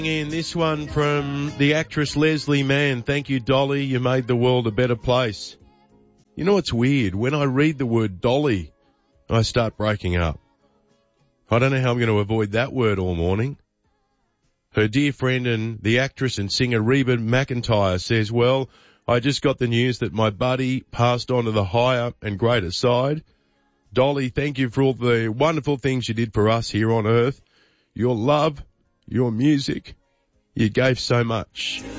In this one from the actress Leslie Mann. Thank you, Dolly. You made the world a better place. You know what's weird? When I read the word Dolly, I start breaking up. I don't know how I'm going to avoid that word all morning. Her dear friend and the actress and singer Reba McEntire says, well, I just got the news that my buddy passed on to the higher and greater side. Dolly, thank you for all the wonderful things you did for us here on earth. Your love, your music, you gave so much.